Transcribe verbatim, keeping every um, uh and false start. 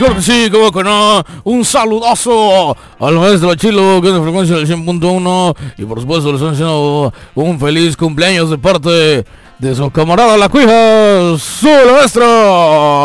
Claro que sí, como que no. Un saludazo al maestro Chilo, que es de frecuencia del cien punto uno. Y por supuesto, les están haciendo un feliz cumpleaños de parte de su camarada La Cuija, su maestro.